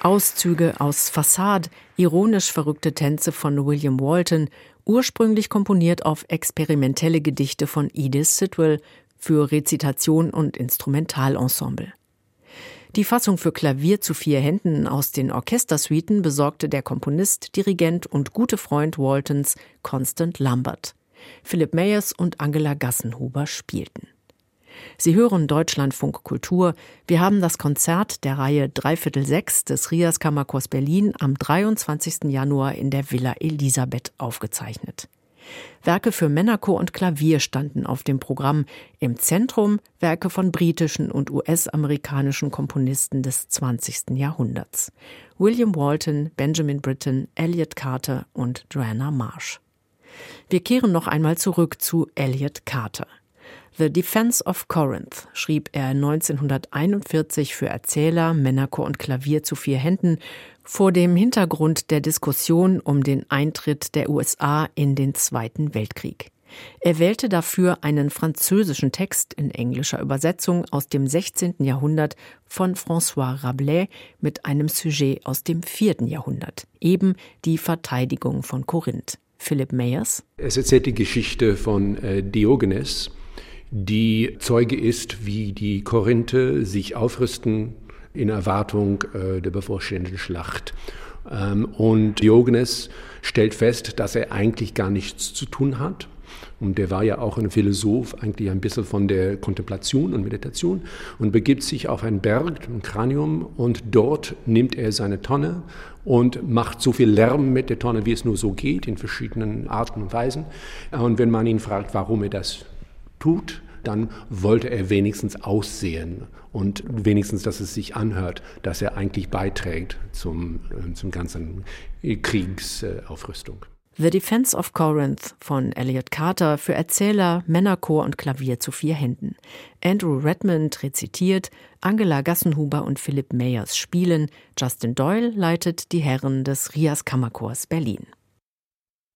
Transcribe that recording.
Auszüge aus Façade, ironisch verrückte Tänze von William Walton, ursprünglich komponiert auf experimentelle Gedichte von Edith Sitwell für Rezitation und Instrumentalensemble. Die Fassung für Klavier zu 4 Händen aus den Orchestersuiten besorgte der Komponist, Dirigent und gute Freund Waltons Constant Lambert. Philip Myers und Angela Gassenhuber spielten. Sie hören Deutschlandfunk Kultur. Wir haben das Konzert der Reihe 3/4 des Rias Kammerchors Berlin am 23. Januar in der Villa Elisabeth aufgezeichnet. Werke für Männerchor und Klavier standen auf dem Programm. Im Zentrum Werke von britischen und US-amerikanischen Komponisten des 20. Jahrhunderts. William Walton, Benjamin Britten, Elliott Carter und Joanna Marsh. Wir kehren noch einmal zurück zu Elliott Carter. The Defense of Corinth schrieb er 1941 für Erzähler, Männerchor und Klavier zu 4 Händen vor dem Hintergrund der Diskussion um den Eintritt der USA in den Zweiten Weltkrieg. Er wählte dafür einen französischen Text in englischer Übersetzung aus dem 16. Jahrhundert von François Rabelais mit einem Sujet aus dem 4. Jahrhundert, eben die Verteidigung von Korinth. Philip Myers. Es erzählt die Geschichte von Diogenes, die Zeuge ist, wie die Korinther sich aufrüsten in Erwartung der bevorstehenden Schlacht. Und Diogenes stellt fest, dass er eigentlich gar nichts zu tun hat. Und der war ja auch ein Philosoph, eigentlich ein bisschen von der Kontemplation und Meditation und begibt sich auf einen Berg, ein Kranium, und dort nimmt er seine Tonne und macht so viel Lärm mit der Tonne, wie es nur so geht, in verschiedenen Arten und Weisen. Und wenn man ihn fragt, warum er das tut, dann wollte er wenigstens aussehen und wenigstens, dass es sich anhört, dass er eigentlich beiträgt zum ganzen Kriegsaufrüstung. The Defense of Corinth von Elliott Carter für Erzähler, Männerchor und Klavier zu 4 Händen. Andrew Redmond rezitiert, Angela Gassenhuber und Philip Myers spielen, Justin Doyle leitet die Herren des Rias Kammerchors Berlin.